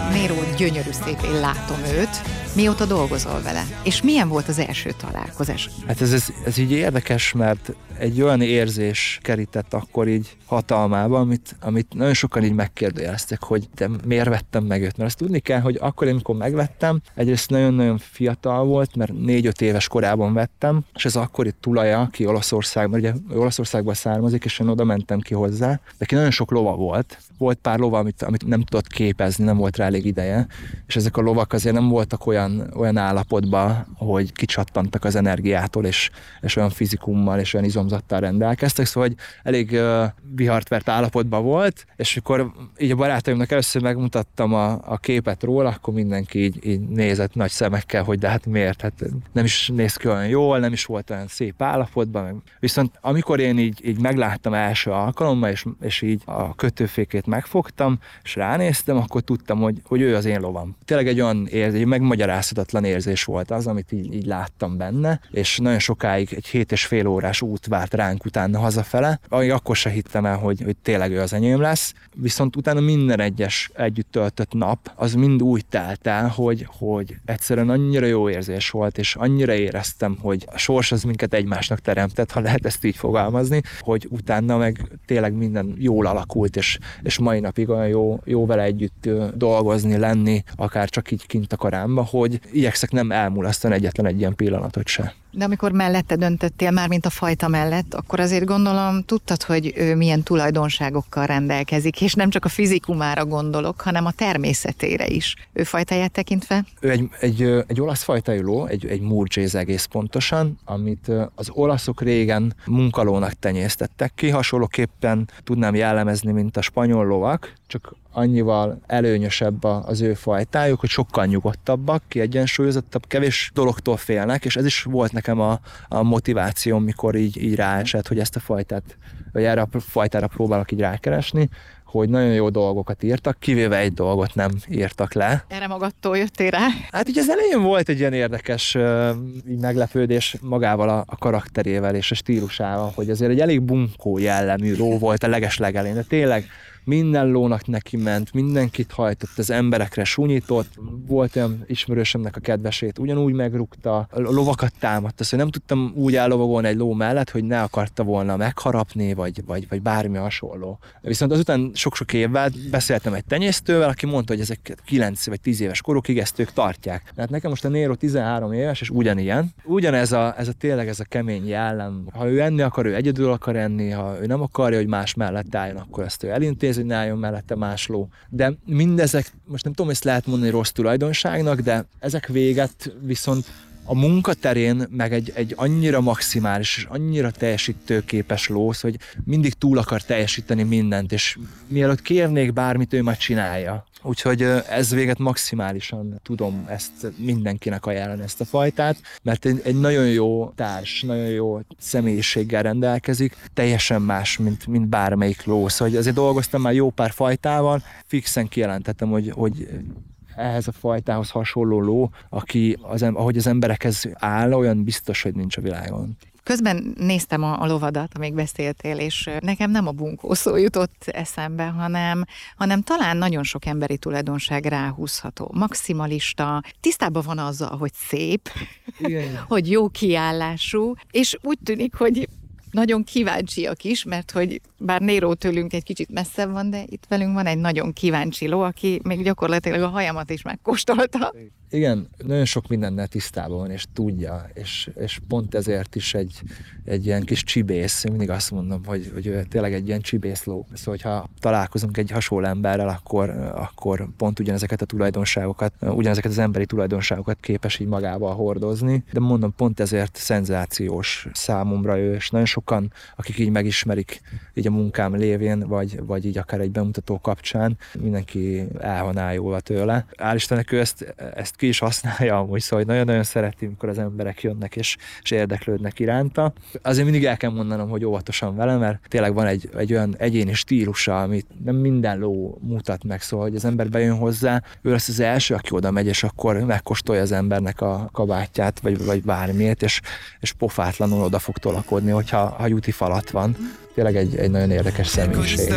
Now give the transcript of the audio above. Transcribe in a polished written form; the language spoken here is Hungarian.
Nero gyönyörű szép, én látom őt. Mióta dolgozol vele? És milyen volt az első találkozás? Hát ez így érdekes, mert egy olyan érzés kerített akkor így hatalmába, amit nagyon sokan így megkérdőjeleztek, hogy de miért vettem meg őt. Mert azt tudni kell, hogy akkor, amikor megvettem, egyrészt nagyon-nagyon fiatal volt, mert 4-5 éves korában vettem, és az akkori tulaja, ki Olaszországban, ugye Olaszországból származik, és én oda mentem ki hozzá, de ki nagyon sok lova volt. Volt pár lova, amit nem tudott képezni, nem volt rá elég ideje, és ezek a lovak azért nem voltak olyan állapotban, hogy kicsattantak az energiától, és olyan fizikummal, és olyan izomzattal rendelkeztek, szóval hogy elég vihartvert állapotban volt, és amikor így a barátaimnak először megmutattam a képet róla, akkor mindenki így nézett nagy szemekkel, hogy de hát miért? Hát nem is néz ki olyan jól, nem is volt olyan szép állapotban. Viszont amikor én így megláttam első alkalommal, és így a kötőfékét megfogtam, és ránéztem, akkor tudtam, hogy ő az én lovam. Tényleg egy olyan érzés, megmagyarázhatatlan érzés volt az, amit így láttam benne, és nagyon sokáig, egy 7,5 órás út várt ránk utána hazafele, akkor se hittem el, hogy tényleg ő az enyém lesz, viszont utána minden egyes együtt töltött nap, az mind úgy telt el, hogy egyszerűen annyira jó érzés volt, és annyira éreztem, hogy a sors az minket egymásnak teremtett, ha lehet ezt így fogalmazni, hogy utána meg tényleg minden jól alakult, és mai napig olyan jó vele együtt dolgozni, lenni, akár csak így kint a karámba, hogy igyekszek nem elmulasztani egyetlen egy ilyen pillanatot se. De amikor mellette döntöttél, mármint a fajta mellett, akkor azért gondolom tudtad, hogy ő milyen tulajdonságokkal rendelkezik, és nem csak a fizikumára gondolok, hanem a természetére is. Ő fajtáját tekintve? Ő egy olasz fajtájú ló, egy murcséz egész pontosan, amit az olaszok régen munkalónak tenyésztettek ki, hasonlóképpen tudnám jellemezni, mint a spanyol lovak, csak annyival előnyösebb az ő fajtájuk, hogy sokkal nyugodtabbak, kiegyensúlyozottabb, kevés dologtól félnek, és ez is volt nekem a motivációm, mikor így ráesett, hogy ezt a fajtát, vagy erre a fajtára próbálok így rákeresni, hogy nagyon jó dolgokat írtak, kivéve egy dolgot nem írtak le. Erre magadtól jöttél rá? Hát ugye az elején volt egy ilyen érdekes meglepődés magával a karakterével és a stílusával, hogy azért egy elég bunkó jellemű ló volt a legelején, de tényleg minden lónak neki ment, mindenkit hajtott, az emberekre sunyított, volt olyan ismerősömnek a kedvesét, ugyanúgy megrúgta, lovakat támadta, szóval nem tudtam úgy ellovagolni egy ló mellett, hogy ne akarta volna megharapni, vagy bármi hasonló. Viszont azután sok-sok évvel beszéltem egy tenyésztővel, aki mondta, hogy ezek 9 vagy 10 éves korukig ezt ők tartják. Tehát nekem most a Nero 13 éves, és ugyanilyen. Ugyanez tényleg ez a kemény jellem. Ha ő enni akar, ő egyedül akar enni, ha ő nem akarja, hogy más mellett álljon, akkor ezt ő elintéz, hogy ne álljon mellette más ló. De mindezek, most nem tudom, ezt lehet mondani rossz tulajdonságnak, de ezek véget viszont a munkaterén meg egy annyira maximális és annyira teljesítőképes ló, hogy mindig túl akar teljesíteni mindent, és mielőtt kérnék bármit, ő majd csinálja. Úgyhogy ez véget maximálisan tudom ezt mindenkinek ajánlani, ezt a fajtát, mert egy nagyon jó társ, nagyon jó személyiséggel rendelkezik, teljesen más, mint bármelyik ló. Szóval azért dolgoztam már jó pár fajtával, fixen kijelentettem, hogy ehhez a fajtához hasonló ló, aki ahogy az emberekhez áll, olyan biztos, hogy nincs a világon. Közben néztem a lovadat, amíg beszéltél, és nekem nem a bunkó szó jutott eszembe, hanem talán nagyon sok emberi tulajdonság ráhúzható. Maximalista, tisztában van azzal, hogy szép, igen. Hogy jó kiállású, és úgy tűnik, hogy nagyon kíváncsiak is, mert hogy bár Nero tőlünk egy kicsit messzebb van, de itt velünk van egy nagyon kíváncsi ló, aki még gyakorlatilag a hajamat is megkóstolta. Igen, nagyon sok mindennel tisztában van, és tudja, és pont ezért is egy ilyen kis csibész. Én mindig azt mondom, hogy ő tényleg egy ilyen csibészló. Szóval, hogyha találkozunk egy hasonló emberrel, akkor pont ugyanezeket a tulajdonságokat, ugyanezeket az emberi tulajdonságokat képes így magával hordozni. De mondom, pont ezért szenzációs számomra ő, és nagyon sokan, akik így megismerik így a munkám lévén, vagy így akár egy bemutató kapcsán, mindenki el van ájulva tőle. Hál' Istennek ő ezt ki is használja amúgy, szóval nagyon-nagyon szereti, amikor az emberek jönnek és érdeklődnek iránta. Azért mindig el kell mondanom, hogy óvatosan vele, mert tényleg van egy olyan egyéni stílusa, amit nem minden ló mutat meg, szóval, hogy az ember bejön hozzá, ő lesz az első, aki oda megy, és akkor megkóstolja az embernek a kabátját, vagy bármiért, és pofátlanul oda fog tolakodni, hogyha juti falat van. Tényleg egy nagyon érdekes személyiség.